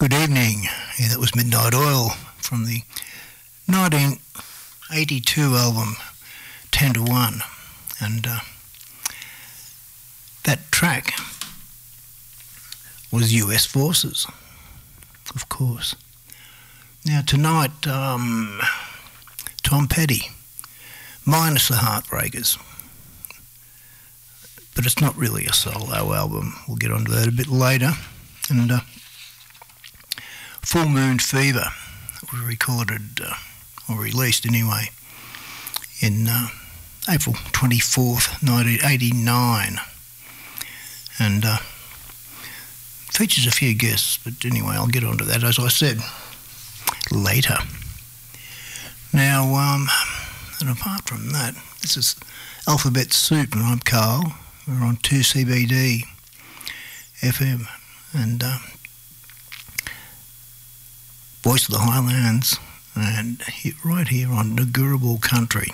Good evening. Yeah, that was Midnight Oil from the 1982 album 10 to 1. And that track was US Forces, of course. Now tonight, Tom Petty, minus the Heartbreakers. But it's not really a solo album. We'll get onto that a bit later. And Full Moon Fever was recorded, or released anyway, in April 24th, 1989. And features a few guests, but anyway, I'll get onto that, as I said, later. Now, and apart from that, this is Alphabet Soup, and I'm Carl. We're on 2CBD FM, and Voice of the Highlands, and right here on Ngurubul Country.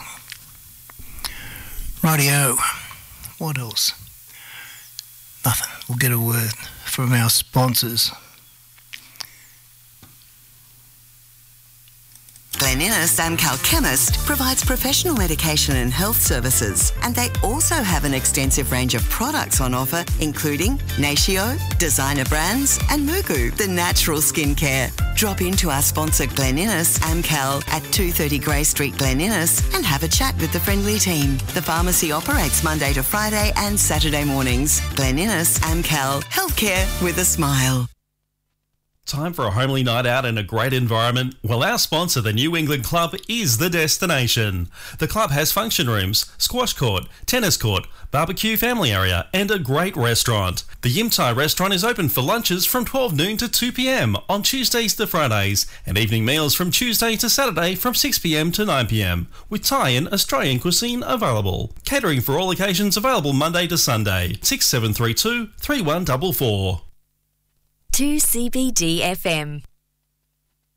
Rightio, what else? Nothing. We'll get a word from our sponsors. Glen Innes Amcal Chemist provides professional medication and health services, and they also have an extensive range of products on offer, including Natio, designer brands, and Mugu, the natural skincare. Drop into our sponsor Glen Innes Amcal at 230 Grey Street, Glen Innes, and have a chat with the friendly team. The pharmacy operates Monday to Friday and Saturday mornings. Glen Innes Amcal, healthcare with a smile. Time for a homely night out in a great environment? Well, our sponsor, the New England Club, is the destination. The club has function rooms, squash court, tennis court, barbecue family area, and a great restaurant. The Yim Thai restaurant is open for lunches from 12 noon to 2 p.m. on Tuesdays to Fridays, and evening meals from Tuesday to Saturday from 6 p.m. to 9 p.m, with Thai and Australian cuisine available. Catering for all occasions available Monday to Sunday. 6732 3144. 2CBD FM.